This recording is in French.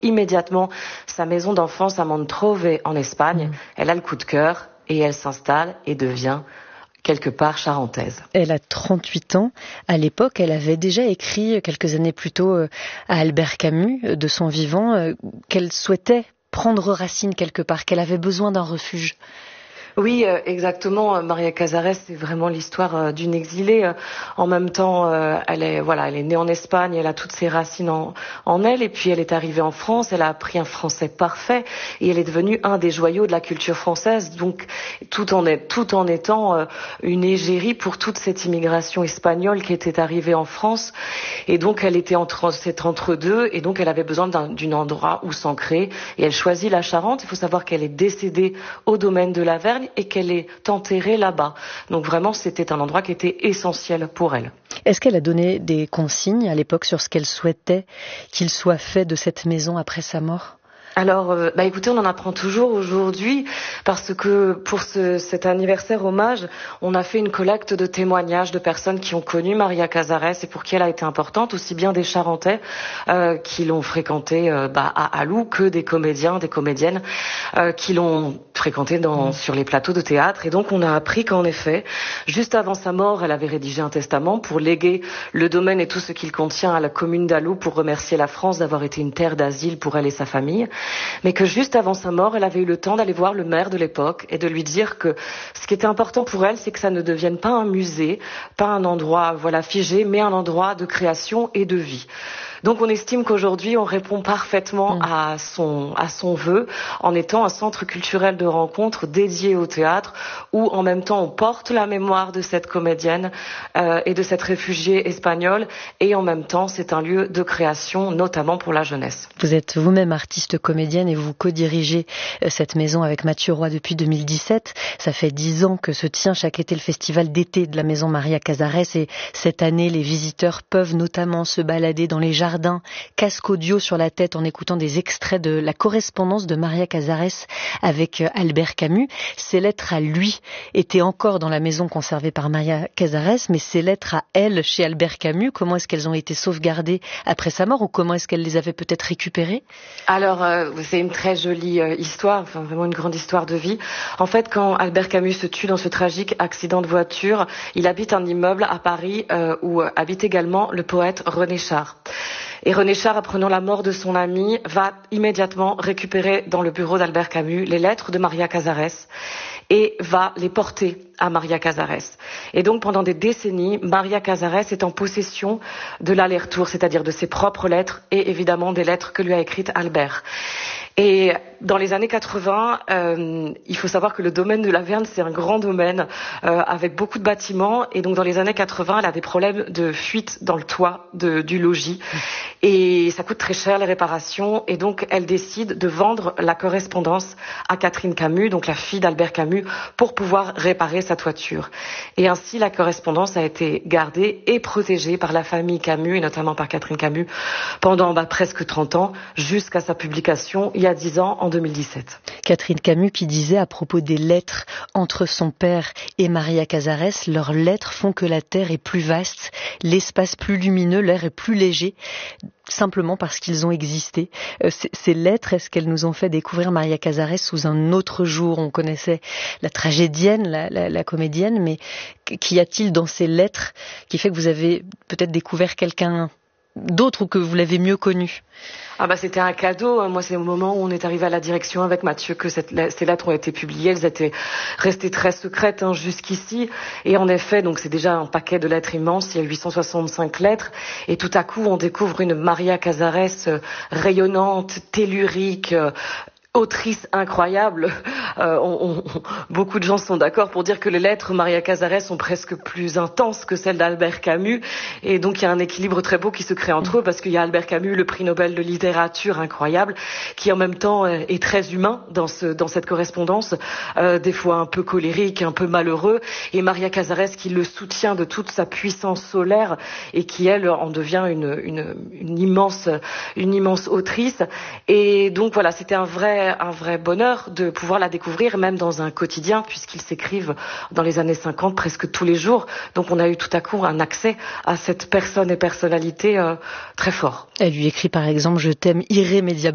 immédiatement sa maison d'enfance à Montrove en Espagne. Elle a le coup de cœur et elle s'installe et devient quelque part charentaise. Elle a 38 ans. À l'époque, elle avait déjà écrit quelques années plus tôt à Albert Camus, de son vivant, qu'elle souhaitait prendre racine quelque part, qu'elle avait besoin d'un refuge. Oui, exactement. Maria Casares, c'est vraiment l'histoire d'une exilée. En même temps, elle est née en Espagne, elle a toutes ses racines en elle, et puis elle est arrivée en France, elle a appris un français parfait, et elle est devenue un des joyaux de la culture française, donc tout en étant une égérie pour toute cette immigration espagnole qui était arrivée en France, et donc elle était entre deux, et donc elle avait besoin d'un endroit où s'ancrer, et elle choisit la Charente. Il faut savoir qu'elle est décédée au domaine de la Vergne, et qu'elle est enterrée là-bas. Donc vraiment, c'était un endroit qui était essentiel pour elle. Est-ce qu'elle a donné des consignes à l'époque sur ce qu'elle souhaitait qu'il soit fait de cette maison après sa mort ? Alors, écoutez, on en apprend toujours aujourd'hui parce que pour cet anniversaire hommage, on a fait une collecte de témoignages de personnes qui ont connu Maria Casares et pour qui elle a été importante, aussi bien des Charentais qui l'ont fréquentée à Alou que des comédiens, des comédiennes qui l'ont fréquentée sur les plateaux de théâtre. Et donc, on a appris qu'en effet, juste avant sa mort, elle avait rédigé un testament pour léguer le domaine et tout ce qu'il contient à la commune d'Alou pour remercier la France d'avoir été une terre d'asile pour elle et sa famille. Mais que juste avant sa mort, elle avait eu le temps d'aller voir le maire de l'époque et de lui dire que ce qui était important pour elle, c'est que ça ne devienne pas un musée, pas un endroit figé, mais un endroit de création et de vie. Donc on estime qu'aujourd'hui on répond parfaitement à son vœu en étant un centre culturel de rencontre dédié au théâtre où en même temps on porte la mémoire de cette comédienne et de cette réfugiée espagnole et en même temps c'est un lieu de création notamment pour la jeunesse. Vous êtes vous-même artiste comédienne et vous co-dirigez cette maison avec Mathieu Roy depuis 2017. Ça fait 10 ans que se tient chaque été le festival d'été de la maison Maria Casares et cette année les visiteurs peuvent notamment se balader dans les jardins, casque audio sur la tête en écoutant des extraits de la correspondance de Maria Casares avec Albert Camus. Ces lettres à lui étaient encore dans la maison conservée par Maria Casares, mais ces lettres à elle chez Albert Camus, comment est-ce qu'elles ont été sauvegardées après sa mort ou comment est-ce qu'elle les avait peut-être récupérées ? Alors, c'est une très jolie histoire, vraiment une grande histoire de vie. En fait, quand Albert Camus se tue dans ce tragique accident de voiture, il habite un immeuble à Paris où habite également le poète René Char. Et René Char, apprenant la mort de son ami, va immédiatement récupérer dans le bureau d'Albert Camus les lettres de Maria Casares et va les porter à Maria Casares. Et donc pendant des décennies, Maria Casares est en possession de l'aller-retour, c'est-à-dire de ses propres lettres et évidemment des lettres que lui a écrites Albert. Et dans les années 80, il faut savoir que le domaine de la Verne, c'est un grand domaine avec beaucoup de bâtiments. Et donc dans les années 80, elle a des problèmes de fuite dans le toit du logis. Et ça coûte très cher les réparations. Et donc elle décide de vendre la correspondance à Catherine Camus, donc la fille d'Albert Camus, pour pouvoir réparer sa toiture. Et ainsi, la correspondance a été gardée et protégée par la famille Camus, et notamment par Catherine Camus, pendant presque 30 ans, jusqu'à sa publication il y a 10 ans, en 2017. Catherine Camus qui disait à propos des lettres entre son père et Maria Casares, leurs lettres font que la terre est plus vaste, l'espace plus lumineux, l'air est plus léger, simplement parce qu'ils ont existé. Ces lettres, est-ce qu'elles nous ont fait découvrir Maria Casares sous un autre jour ? On connaissait la tragédienne, la comédienne, mais qu'y a-t-il dans ces lettres qui fait que vous avez peut-être découvert quelqu'un d'autre ou que vous l'avez mieux connu ? C'était un cadeau. Moi, c'est au moment où on est arrivé à la direction avec Mathieu que ces lettres ont été publiées. Elles étaient restées très secrètes jusqu'ici. Et en effet, donc c'est déjà un paquet de lettres immense. Il y a 865 lettres. Et tout à coup, on découvre une Maria Casares rayonnante, tellurique, autrice incroyable. Beaucoup de gens sont d'accord pour dire que les lettres Maria Casares sont presque plus intenses que celles d'Albert Camus. Et donc il y a un équilibre très beau qui se crée entre eux parce qu'il y a Albert Camus, le prix Nobel de littérature incroyable, qui en même temps est très humain dans cette correspondance, des fois un peu colérique, un peu malheureux. Et Maria Casares qui le soutient de toute sa puissance solaire et qui, elle, en devient une immense autrice. Et donc voilà, c'était un vrai un vrai bonheur de pouvoir la découvrir, même dans un quotidien, puisqu'ils s'écrivent dans les années 50 presque tous les jours. Donc on a eu tout à coup un accès à cette personne et personnalité très fort. Elle lui écrit par exemple « Je t'aime irrémédiablement ».